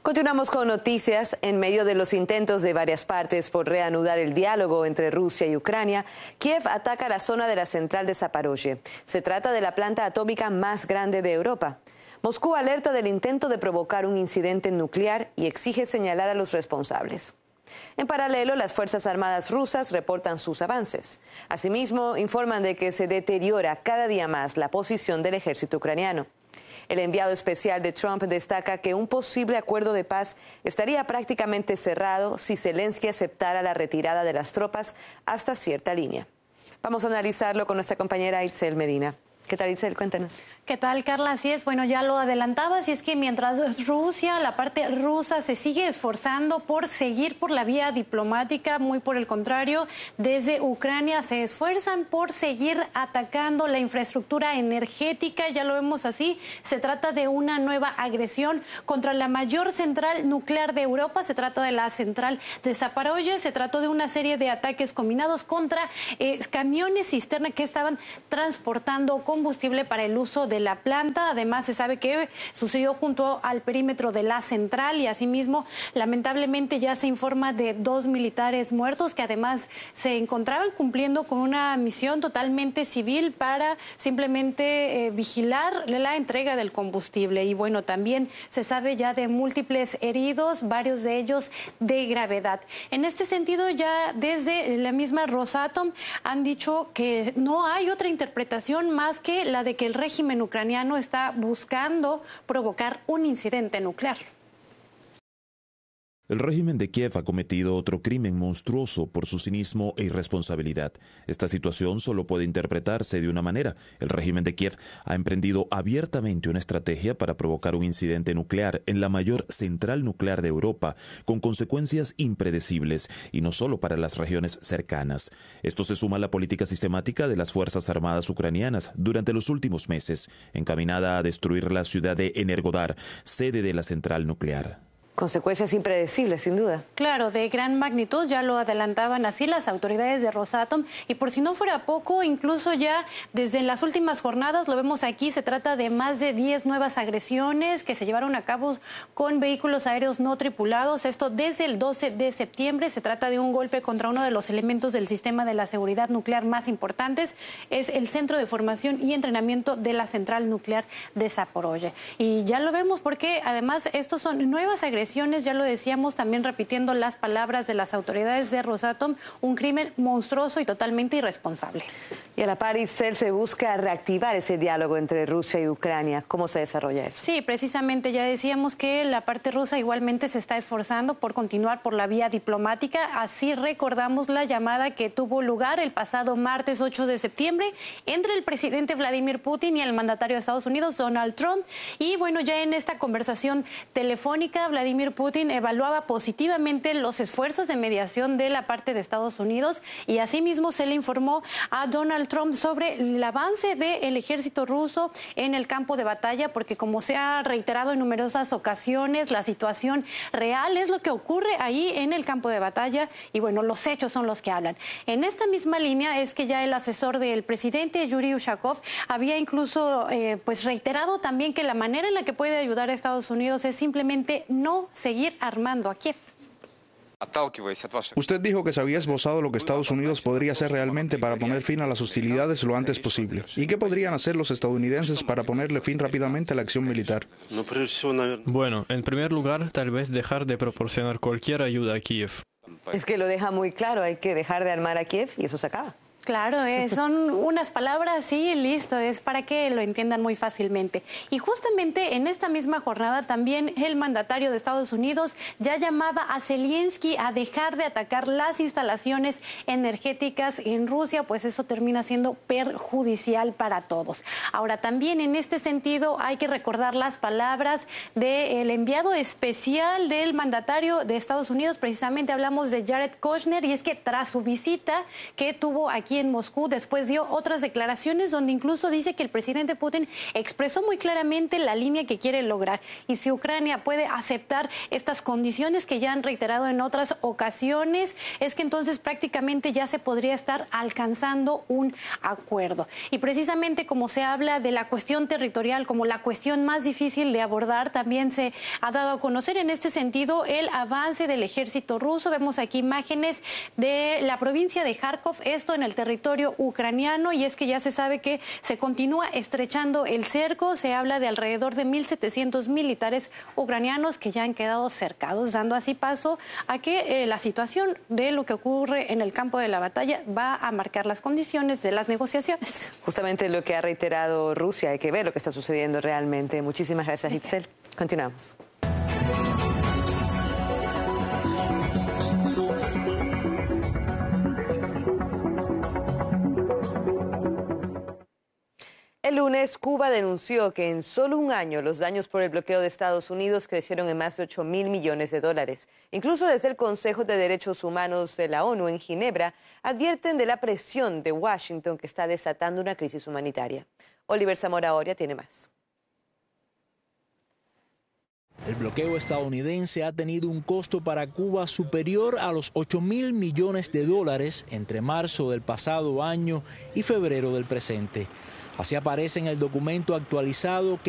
Continuamos con noticias. En medio de los intentos de varias partes por reanudar el diálogo entre Rusia y Ucrania, Kiev ataca la zona de la central de Zaporozhye. Se trata de la planta atómica más grande de Europa. Moscú alerta del intento de provocar un incidente nuclear y exige señalar a los responsables. En paralelo, las Fuerzas Armadas rusas reportan sus avances. Asimismo, informan de que se deteriora cada día más la posición del ejército ucraniano. El enviado especial de Trump destaca que un posible acuerdo de paz estaría prácticamente cerrado si Zelensky aceptara la retirada de las tropas hasta cierta línea. Vamos a analizarlo con nuestra compañera Itzel Medina. ¿Qué tal, Itzel? Cuéntanos. ¿Qué tal, Carla? Así es, bueno, ya lo adelantabas, y es que mientras Rusia, la parte rusa, se sigue esforzando por seguir por la vía diplomática, muy por el contrario, desde Ucrania se esfuerzan por seguir atacando la infraestructura energética, ya lo vemos así, se trata de una nueva agresión contra la mayor central nuclear de Europa, se trata de la central de Zaporozhye, se trató de una serie de ataques combinados contra camiones cisterna que estaban transportando combustible para el uso de la planta. Además, se sabe que sucedió junto al perímetro de la central y asimismo, lamentablemente, ya se informa de 2 militares muertos que además se encontraban cumpliendo con una misión totalmente civil para simplemente vigilar la entrega del combustible. Y bueno, también se sabe ya de múltiples heridos, varios de ellos de gravedad. En este sentido, ya desde la misma Rosatom han dicho que no hay otra interpretación más que la de que el régimen ucraniano está buscando provocar un incidente nuclear. El régimen de Kiev ha cometido otro crimen monstruoso por su cinismo e irresponsabilidad. Esta situación solo puede interpretarse de una manera. El régimen de Kiev ha emprendido abiertamente una estrategia para provocar un incidente nuclear en la mayor central nuclear de Europa, con consecuencias impredecibles, y no solo para las regiones cercanas. Esto se suma a la política sistemática de las Fuerzas Armadas ucranianas durante los últimos meses, encaminada a destruir la ciudad de Energodar, sede de la central nuclear. Consecuencias impredecibles, sin duda. Claro, de gran magnitud, ya lo adelantaban así las autoridades de Rosatom, y por si no fuera poco, incluso ya desde las últimas jornadas, lo vemos aquí, se trata de más de 10 nuevas agresiones que se llevaron a cabo con vehículos aéreos no tripulados, esto desde el 12 de septiembre, se trata de un golpe contra uno de los elementos del sistema de la seguridad nuclear más importantes, es el Centro de Formación y Entrenamiento de la Central Nuclear de Zaporozhye. Y ya lo vemos porque además estos son nuevas agresiones, ya lo decíamos, también repitiendo las palabras de las autoridades de Rosatom, un crimen monstruoso y totalmente irresponsable. Y a la par, Itzel, se busca reactivar ese diálogo entre Rusia y Ucrania. ¿Cómo se desarrolla eso? Sí, precisamente ya decíamos que la parte rusa igualmente se está esforzando por continuar por la vía diplomática. Así recordamos la llamada que tuvo lugar el pasado martes 8 de septiembre entre el presidente Vladimir Putin y el mandatario de Estados Unidos, Donald Trump. Y bueno, ya en esta conversación telefónica, Vladimir Putin evaluaba positivamente los esfuerzos de mediación de la parte de Estados Unidos, y asimismo se le informó a Donald Trump sobre el avance del ejército ruso en el campo de batalla, porque como se ha reiterado en numerosas ocasiones, la situación real es lo que ocurre ahí en el campo de batalla, y bueno, los hechos son los que hablan. En esta misma línea es que ya el asesor del presidente, Yuri Ushakov, había incluso reiterado también que la manera en la que puede ayudar a Estados Unidos es simplemente no seguir armando a Kiev. Usted dijo que se había esbozado lo que Estados Unidos podría hacer realmente para poner fin a las hostilidades lo antes posible. ¿Y qué podrían hacer los estadounidenses para ponerle fin rápidamente a la acción militar? Bueno, en primer lugar, tal vez dejar de proporcionar cualquier ayuda a Kiev. Es que lo deja muy claro, hay que dejar de armar a Kiev y eso se acaba. Claro, son unas palabras y listo, es para que lo entiendan muy fácilmente. Y justamente en esta misma jornada también el mandatario de Estados Unidos ya llamaba a Zelensky a dejar de atacar las instalaciones energéticas en Rusia, pues eso termina siendo perjudicial para todos. Ahora, también en este sentido hay que recordar las palabras del enviado especial del mandatario de Estados Unidos, precisamente hablamos de Jared Kushner, y es que tras su visita que tuvo aquí aquí en Moscú. Después dio otras declaraciones donde incluso dice que el presidente Putin expresó muy claramente la línea que quiere lograr. Y si Ucrania puede aceptar estas condiciones que ya han reiterado en otras ocasiones, es que entonces prácticamente ya se podría estar alcanzando un acuerdo. Y precisamente como se habla de la cuestión territorial como la cuestión más difícil de abordar, también se ha dado a conocer en este sentido el avance del ejército ruso. Vemos aquí imágenes de la provincia de Kharkov, esto en el territorio ucraniano, y es que ya se sabe que se continúa estrechando el cerco. Se habla de alrededor de 1.700 militares ucranianos que ya han quedado cercados, dando así paso a que la situación de lo que ocurre en el campo de la batalla va a marcar las condiciones de las negociaciones. Justamente lo que ha reiterado Rusia, hay que ver lo que está sucediendo realmente. Muchísimas gracias, Itzel. Continuamos. El lunes, Cuba denunció que en solo un año los daños por el bloqueo de Estados Unidos crecieron en más de 8.000 millones de dólares. Incluso desde el Consejo de Derechos Humanos de la ONU en Ginebra advierten de la presión de Washington que está desatando una crisis humanitaria. Oliver Zamora Oria tiene más. El bloqueo estadounidense ha tenido un costo para Cuba superior a los 8.000 millones de dólares entre marzo del pasado año y febrero del presente. Así aparece en el documento actualizado que